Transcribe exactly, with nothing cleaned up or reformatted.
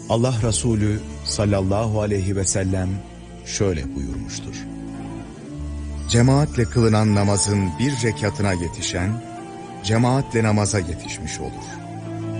Allah Resulü sallallahu aleyhi ve sellem şöyle buyurmuştur: Cemaatle kılınan namazın bir rekatına yetişen, cemaatle namaza yetişmiş olur.